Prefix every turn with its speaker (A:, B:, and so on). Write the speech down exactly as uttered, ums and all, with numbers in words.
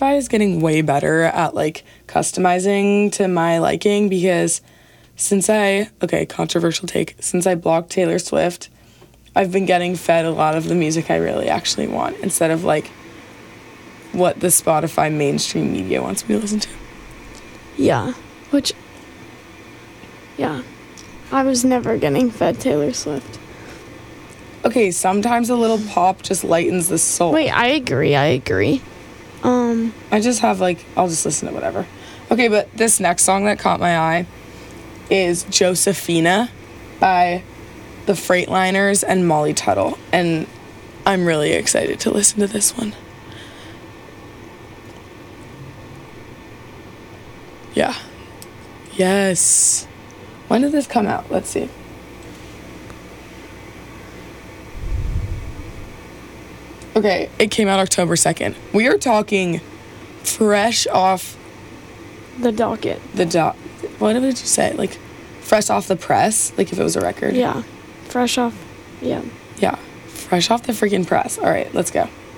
A: Spotify is getting way better at like customizing to my liking because since I, okay, controversial take, since I blocked Taylor Swift, I've been getting fed a lot of the music I really actually want instead of like what the Spotify mainstream media wants me to listen to.
B: Yeah, which, yeah, I was never getting fed Taylor Swift.
A: Okay, sometimes a little pop just lightens the soul.
B: Wait, I agree, I agree. Um,
A: I just have like, I'll just listen to whatever. Okay, but this next song that caught my eye is Josephina by the Freightliners and Molly Tuttle, and I'm really excited to listen to this one. Yeah. Yes. When did this come out? Let's see. Okay, it came out October second. We are talking fresh off
B: the docket.
A: the doc. What did you say? Like, fresh off the press? Like, if it was a record?
B: Yeah. Fresh off. Yeah.
A: Yeah. Fresh off the freaking press. All right, let's go.